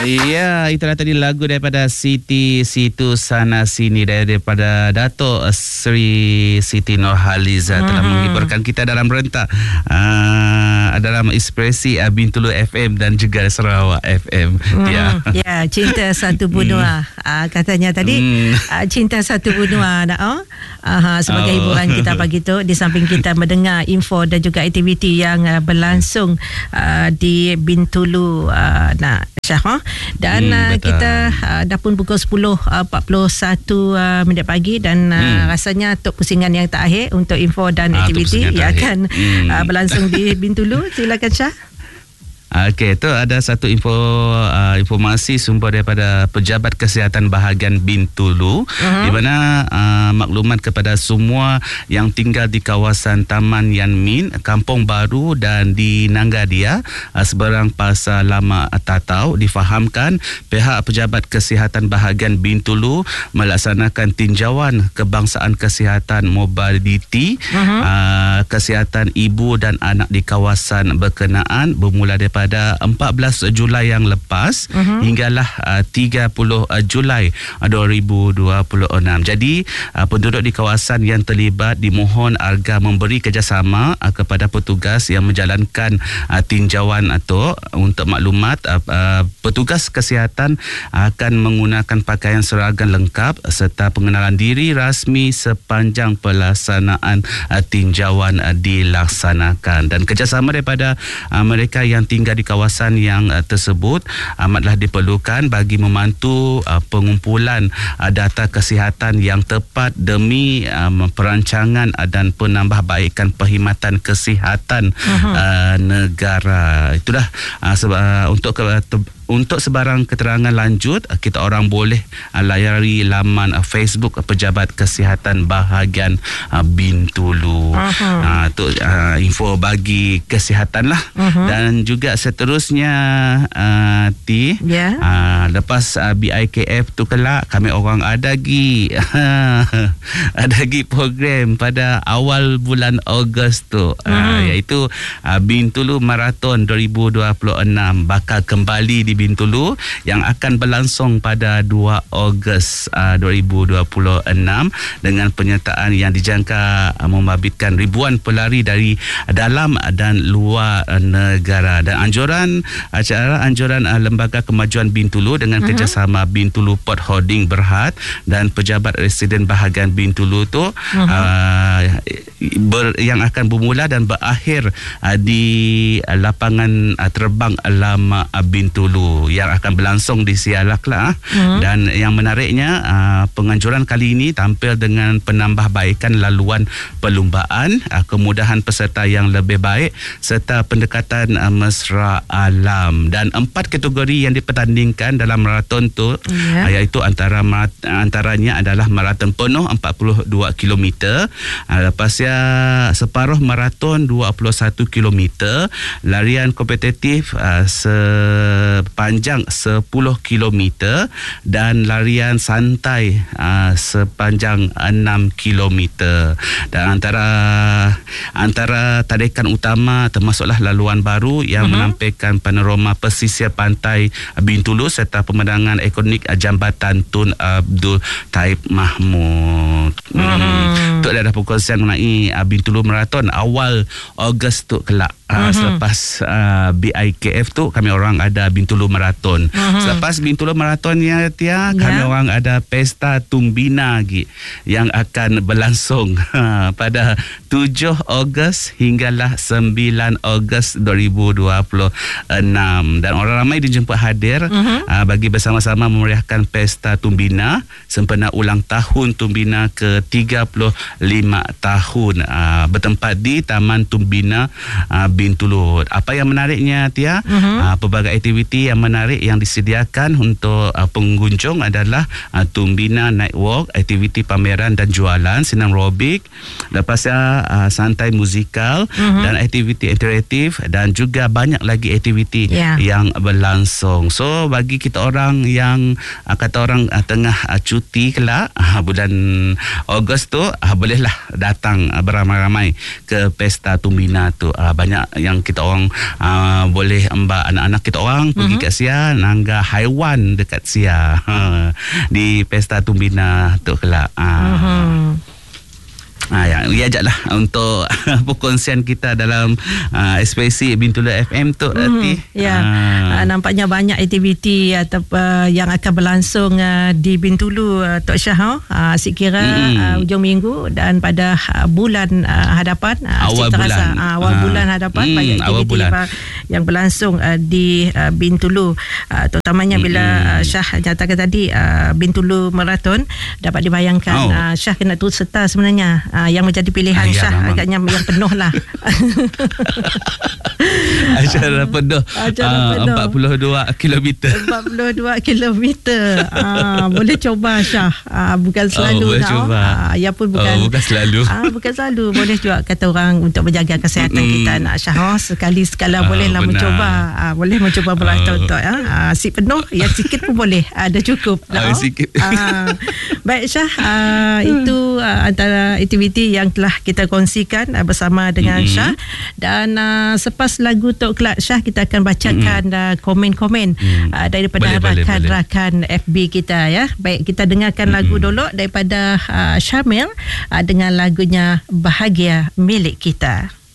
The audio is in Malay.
Ya, itulah tadi lagu daripada Siti Situ Sana Sini daripada Dato' Sri Siti Nurhaliza telah menghiburkan kita dalam rentak dalam ekspresi Bintulu FM dan juga Sarawak FM. Ya, cinta satu benua katanya tadi. Cinta satu benua sebagai hiburan kita pagi tu, di samping kita mendengar info dan juga aktiviti yang berlangsung di Bintulu Syah. Dan kita dah pun pukul 10.41 minit pagi dan rasanya untuk pusingan yang terakhir untuk info dan aktiviti yang akan berlangsung di Bintulu. Silakan Syah. Okey, itu ada satu informasi sumber daripada Pejabat Kesihatan Bahagian Bintulu, di mana maklumat kepada semua yang tinggal di kawasan Taman Yan Min, Kampung Baru dan di Nanggadia, seberang Pasar Lama Tatau, difahamkan pihak Pejabat Kesihatan Bahagian Bintulu melaksanakan tinjauan kebangsaan kesihatan mobiliti kesihatan ibu dan anak di kawasan berkenaan bermula daripada 14 Julai yang lepas hinggalah 30 Julai 2026. Jadi penduduk di kawasan yang terlibat dimohon agar memberi kerjasama kepada petugas yang menjalankan tinjauan itu. Untuk maklumat, petugas kesihatan akan menggunakan pakaian seragam lengkap serta pengenalan diri rasmi sepanjang pelaksanaan tinjauan dilaksanakan, dan kerjasama daripada mereka yang tinggal di kawasan yang tersebut amatlah diperlukan bagi membantu pengumpulan data kesihatan yang tepat demi perancangan dan penambahbaikan perkhidmatan kesihatan negara. Itulah untuk sebarang keterangan lanjut, kita orang boleh layari laman Facebook Pejabat Kesihatan Bahagian Bintulu. Itu info bagi kesihatan lah. Dan juga seterusnya lepas BIKF tu kelak, kami orang ada lagi program pada awal bulan Ogos tu, iaitu Bintulu Marathon 2026 bakal kembali di Bintulu yang akan berlangsung pada 2 Ogos 2026 dengan penyertaan yang dijangka membabitkan ribuan pelari dari dalam dan luar negara. Dan anjuran Lembaga Kemajuan Bintulu dengan kerjasama Bintulu Port Holding Berhad dan Pejabat Residen Bahagian Bintulu tu yang akan bermula dan berakhir di lapangan terbang Lama Bintulu yang akan berlangsung di Sialak lah. Dan yang menariknya, penganjuran kali ini tampil dengan penambahbaikan laluan perlumbaan, kemudahan peserta yang lebih baik serta pendekatan mesra alam. Dan 4 kategori yang dipertandingkan dalam maraton tu iaitu antaranya adalah maraton penuh 42 km, lepasnya separuh maraton 21 km, larian kompetitif sepanjang 10 km dan larian santai sepanjang 6 km. Dan antara tarikan utama termasuklah laluan baru yang menampilkan panorama pesisir pantai Bintulu serta pemandangan ikonik Jambatan Tun Abdul Taib Mahmud. Itu adalah perkongsian mengenai Bintulu Marathon awal Ogos tu kelak. Selepas BIKF tu kami orang ada Bintulu Marathon. Selepas Bintulu Marathonnya kami orang ada Pesta Tumbina lagi yang akan berlangsung pada 7 Ogos hinggalah 9 Ogos 2026. Dan orang ramai dijemput hadir bagi bersama-sama memeriahkan Pesta Tumbina sempena ulang tahun Tumbina ke-35 tahun, bertempat di Taman Tumbina Bintulu. Apa yang menariknya pelbagai aktiviti yang menarik yang disediakan untuk pengunjung adalah Tumbina Night Walk, aktiviti pameran dan jualan, senam robik, lepasnya santai musikal dan aktiviti interaktif, dan juga banyak lagi aktiviti yang berlangsung. So bagi kita orang yang kata orang tengah cuti kelak bulan Ogos tu, bolehlah datang beramai-ramai ke Pesta Tumbina tu. Banyak yang kita orang boleh anak-anak kita orang pergi kat Sia, nangga haiwan dekat Sia. Di Pesta Tumbina tu kelak. Ya ajaklah untuk perkongsian kita dalam ekspresi Bintulu FM tu nampaknya banyak aktiviti atau yang akan berlangsung di Bintulu, Tok Syah. Sekira hujung minggu dan pada bulan hadapan, awal bulan hadapan banyak aktiviti yang berlangsung di Bintulu, terutamanya bila Syah nyatakan tadi Bintulu Marathon. Dapat dibayangkan Syah kena turut serta sebenarnya. Yang menjadi pilihan Syah agaknya yang penuh lah. Acara penuh 42 kilometer. 42 kilometer. Boleh coba Syah. Bukan selalu ya pun bukan selalu. Bukan selalu. Boleh juga kata orang untuk menjaga kesihatan kita nak Syah. Sekali-sekala bolehlah mencoba. Boleh mencoba maraton tu. Si penuh yang sikit pun boleh. Dah cukup lah. Sikit. Baik Syah, itu antara aktiviti yang telah kita kongsikan bersama dengan Syah. Dan selepas lagu Tok Kelak Syah, kita akan bacakan komen-komen daripada rakan-rakan FB kita ya. Baik, kita dengarkan lagu dulu daripada Syamil dengan lagunya Bahagia Milik Kita.